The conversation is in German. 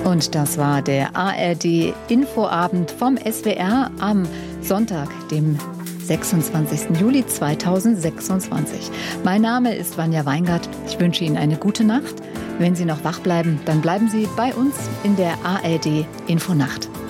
Und das war der ARD-Infoabend vom SWR am Sonntag, dem 26. Juli 2026. Mein Name ist Vanja Weingart. Ich wünsche Ihnen eine gute Nacht. Wenn Sie noch wach bleiben, dann bleiben Sie bei uns in der ARD-Infonacht.